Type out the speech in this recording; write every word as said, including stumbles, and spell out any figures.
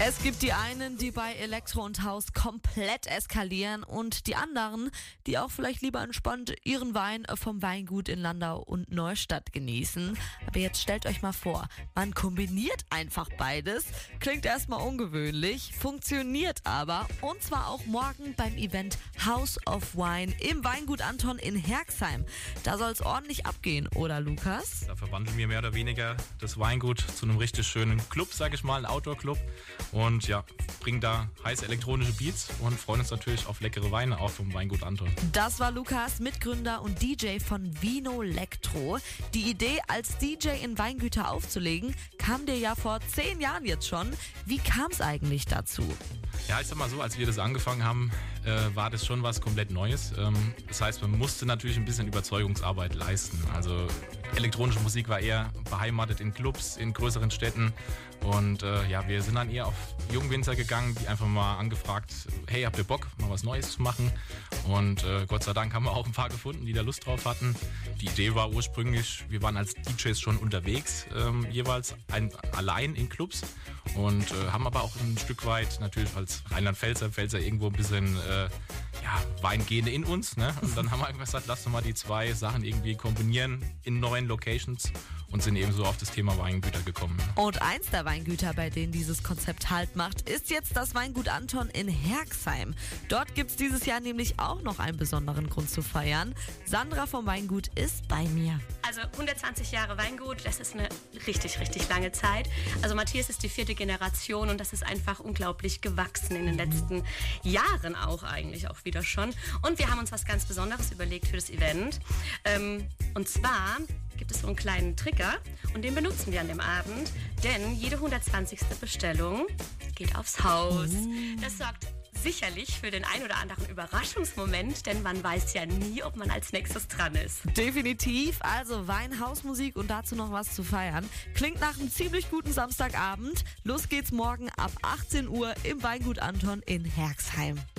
Es gibt die einen, die bei Elektro und Haus komplett eskalieren und die anderen, die auch vielleicht lieber entspannt ihren Wein vom Weingut in Landau und Neustadt genießen. Aber jetzt stellt euch mal vor, man kombiniert einfach beides. Klingt erstmal ungewöhnlich, funktioniert aber. Und zwar auch morgen beim Event House of Wine im Weingut Anton in Herxheim. Da soll es ordentlich abgehen, oder Lukas? Da verwandeln wir mehr oder weniger das Weingut zu einem richtig schönen Club, sag ich mal, ein Outdoor-Club. Und ja, bringen da heiße elektronische Beats und freuen uns natürlich auf leckere Weine auch vom Weingut Anton. Das war Lukas, Mitgründer und D J von Vino Lectro. Die Idee, als D J in Weingüter aufzulegen, kam dir ja vor zehn Jahren jetzt schon. Wie kam es eigentlich dazu? Ja, ich sag mal so, als wir das angefangen haben, äh, war das schon was komplett Neues. Ähm, das heißt, man musste natürlich ein bisschen Überzeugungsarbeit leisten. Also elektronische Musik war eher beheimatet in Clubs, in größeren Städten. Und äh, ja, wir sind dann eher auf Jungwinzer gegangen, die einfach mal angefragt, hey, habt ihr Bock, mal was Neues zu machen? Und äh, Gott sei Dank haben wir auch ein paar gefunden, die da Lust drauf hatten. Die Idee war ursprünglich, wir waren als D Js schon unterwegs, ähm, jeweils ein, allein in Clubs. Und äh, haben aber auch ein Stück weit natürlich als Rheinland-Pfälzer, Pfälzer irgendwo ein bisschen äh, ja, Weingene in uns. Ne? Und dann haben wir einfach gesagt, lass doch mal die zwei Sachen irgendwie kombinieren in neuen Locations und sind eben so auf das Thema Weingüter gekommen. Und eins der Weingüter, bei denen dieses Konzept Halt macht, ist jetzt das Weingut Anton in Herxheim. Dort gibt es dieses Jahr nämlich auch noch einen besonderen Grund zu feiern. Sandra vom Weingut ist bei mir. Also hundertzwanzig Jahre Weingut, das ist eine richtig, richtig lange Zeit. Also Matthias ist die vierte Generation und das ist einfach unglaublich gewachsen in den letzten Jahren auch eigentlich auch wieder schon. Und wir haben uns was ganz Besonderes überlegt für das Event. Ähm, und zwar gibt es so einen kleinen Trigger und den benutzen wir an dem Abend, denn jede hundertzwanzigste Bestellung geht aufs Haus. Das sorgt sicherlich für den ein oder anderen Überraschungsmoment, denn man weiß ja nie, ob man als nächstes dran ist. Definitiv, also Wein, Hausmusik und dazu noch was zu feiern. Klingt nach einem ziemlich guten Samstagabend. Los geht's morgen ab achtzehn Uhr im Weingut Anton in Herxheim.